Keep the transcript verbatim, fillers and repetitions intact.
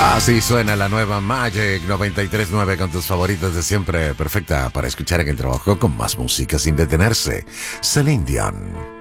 Así suena la nueva Magic noventa y tres punto nueve con tus favoritos de siempre, perfecta para escuchar en el trabajo con más música sin detenerse. Celine Dion.